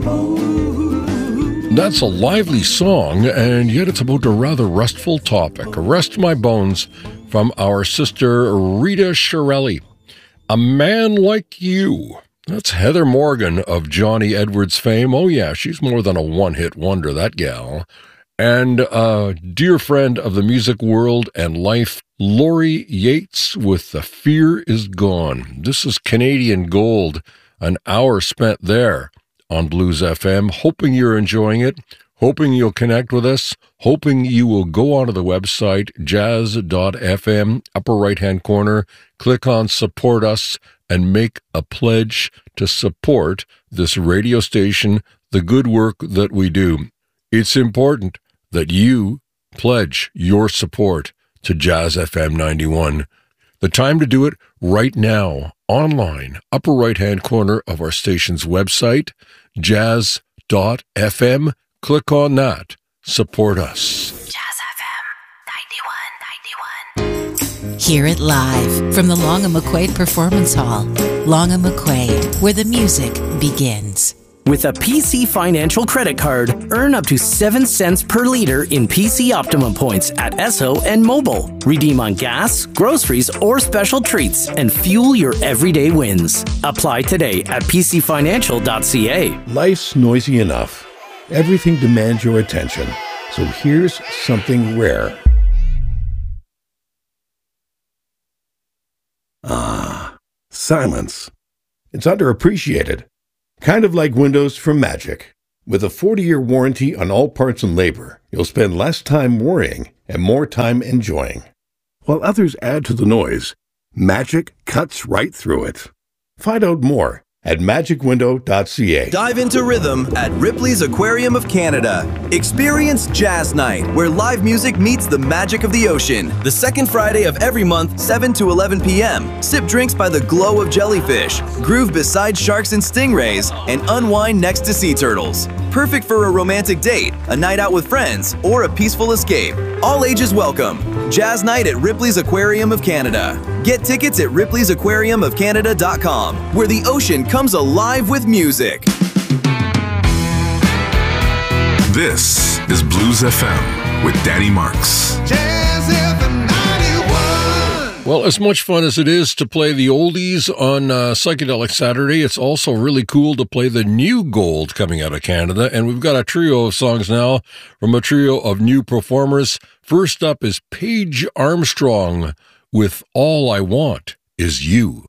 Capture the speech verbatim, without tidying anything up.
That's a lively song, and yet it's about a rather restful topic. Rest My Bones from our sister Rita Shirelli. A Man Like You. That's Heather Morgan of Johnny Edwards fame. Oh yeah, she's more than a one-hit wonder, that gal. And a dear friend of the music world and life, Laurie Yates with The Fear Is Gone. This is Canadian Gold, an hour spent there on Blues F M. Hoping you're enjoying it, hoping you'll connect with us, hoping you will go onto the website, jazz dot f m, upper right-hand corner, click on Support Us, and make a pledge to support this radio station, the good work that we do. It's important that you pledge your support to Jazz F M ninety-one. The time to do it right now, online, upper right-hand corner of our station's website, jazz dot f m. Click on that. Support us. Jazz F M ninety-one ninety-one. Hear it live from the Long and McQuaid Performance Hall. Long and McQuaid, where the music begins. With a P C Financial credit card, earn up to seven cents per liter in P C Optimum points at Esso and Mobile. Redeem on gas, groceries, or special treats and fuel your everyday wins. Apply today at p c financial dot c a. Life's noisy enough. Everything demands your attention. So here's something rare. Ah, silence. It's underappreciated. Kind of like Windows from Magic. With a forty-year warranty on all parts and labor, you'll spend less time worrying and more time enjoying. While others add to the noise, Magic cuts right through it. Find out more at magic window dot c a. Dive into rhythm at Ripley's Aquarium of Canada. Experience Jazz Night, where live music meets the magic of the ocean. The second Friday of every month, seven to eleven p.m. Sip drinks by the glow of jellyfish, groove beside sharks and stingrays, and unwind next to sea turtles. Perfect for a romantic date, a night out with friends, or a peaceful escape. All ages welcome. Jazz Night at Ripley's Aquarium of Canada. Get tickets at ripley's aquarium of canada dot com, where the ocean comes alive with music. This is Blues F M with Danny Marks. Jazz F M ninety-one. Well, as much fun as it is to play the oldies on uh, Psychedelic Saturday, it's also really cool to play the new gold coming out of Canada. And we've got a trio of songs now from a trio of new performers. First up is Paige Armstrong with All I Want Is You.